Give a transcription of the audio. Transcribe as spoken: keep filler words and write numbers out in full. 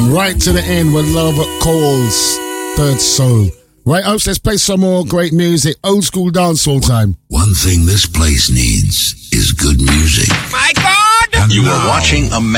right to the end with Love Calls, Third Soul. Right, Oaks, let's play some more great music. Old school dancehall time. One thing this place needs is good music. My God! And you now, are watching a